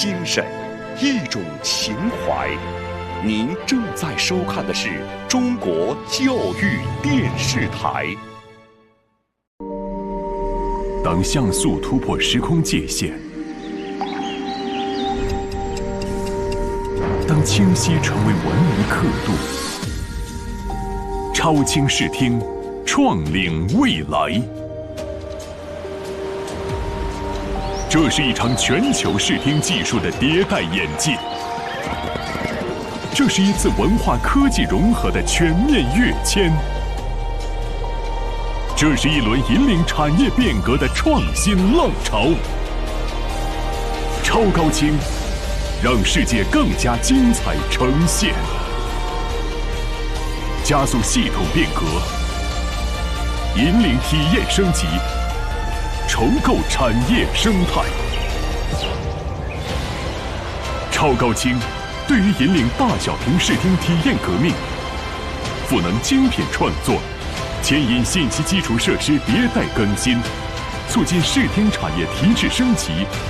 精神，一种情怀。您正在收看的是中国教育电视台。 当像素突破时空界限，当清晰成为文明刻度，超清视听，创领未来。这是一场全球视听技术的迭代演进，这是一次文化科技融合的全面跃迁，这是一轮引领产业变革的创新浪潮。超高清，让世界更加精彩呈现，加速系统变革，引领体验升级，重构产业生态。超高清对于引领大小屏视听体验革命，赋能精品创作，牵引信息基础设施迭代更新，促进视听产业提质升级，